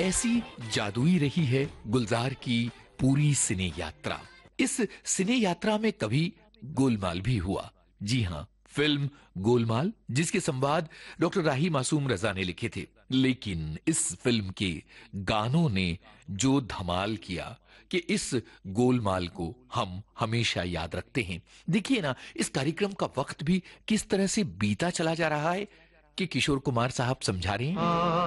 ऐसी जादुई रही है गुलजार की पूरी सिने यात्रा। इस सिने यात्रा में कभी गोलमाल भी हुआ। जी हां, फिल्म गोलमाल, जिसके संवाद डॉक्टर राही मासूम रजा ने लिखे थे। लेकिन इस फिल्म के गानों ने जो धमाल किया कि इस गोलमाल को हम हमेशा याद रखते हैं। देखिए ना, इस कार्यक्रम का वक्त भी किस तरह से बीता चला जा रहा है कि किशोर कुमार साहब समझा रहे हैं।